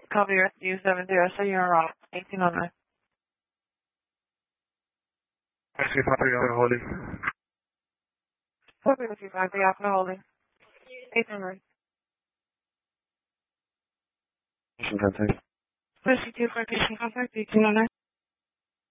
Copy U70, so you're wrong. 1809. Taxi 53 holding. Copy with you, 53 after holding. 1809. Contact. Push you to for patient contact, 1809.